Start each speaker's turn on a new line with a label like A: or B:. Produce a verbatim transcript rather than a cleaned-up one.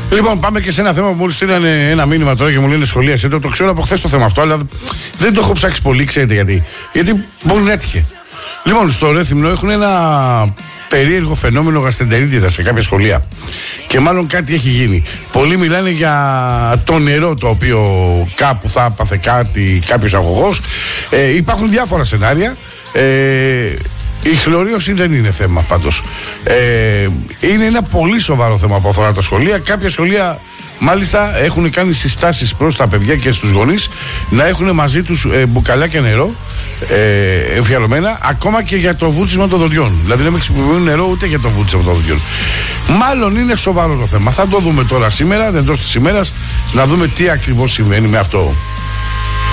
A: Λοιπόν, πάμε και σε ένα θέμα που μόλις στείλανε ένα μήνυμα τώρα και μου λένε σχολίασε το. Το ξέρω από χθες το θέμα αυτό, αλλά δεν το έχω ψάξει πολύ, ξέρετε γιατί. Γιατί μπορεί να έτυχε. Λοιπόν, στο Ρέθυμνο έχουν ένα περίεργο φαινόμενο γαστεντερίτιδα σε κάποια σχολεία. Και μάλλον κάτι έχει γίνει. Πολλοί μιλάνε για το νερό το οποίο κάπου θα έπαθε κάτι, κάποιος αγωγός. Ε, υπάρχουν διάφορα σενάρια. Ε, η χλωρίωση δεν είναι θέμα πάντως. Ε, είναι ένα πολύ σοβαρό θέμα που αφορά τα σχολεία. Κάποια σχολεία μάλιστα έχουν κάνει συστάσεις προς τα παιδιά και στους γονείς να έχουν μαζί τους ε, μπουκαλάκια νερό ε, εμφιαλωμένα, ακόμα και για το βούτσισμα των δοντιών. Δηλαδή να μην χρησιμοποιούν νερό ούτε για το βούτσισμα των δοντιών. Μάλλον είναι σοβαρό το θέμα. Θα το δούμε τώρα σήμερα, δεν της ημέρας, να δούμε τι ακριβώς συμβαίνει με αυτό.